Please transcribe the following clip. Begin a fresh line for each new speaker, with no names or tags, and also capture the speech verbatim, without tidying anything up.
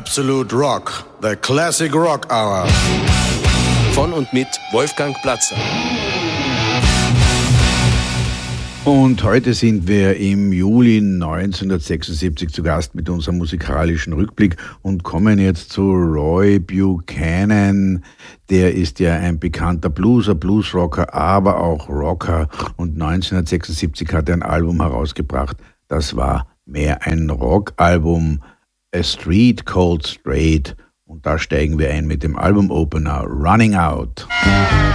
Absolute Rock, the Classic Rock Hour.
Von und mit Wolfgang Platzer.
Und heute sind wir im Juli neunzehnhundertsechsundsiebzig zu Gast mit unserem musikalischen Rückblick und kommen jetzt zu Roy Buchanan. Der ist ja ein bekannter Blueser, Bluesrocker, aber auch Rocker. Und neunzehnhundertsechsundsiebzig hat er ein Album herausgebracht. Das war mehr ein Rockalbum, A Street Called Straight. Und da steigen wir ein mit dem Album-Opener Running Out.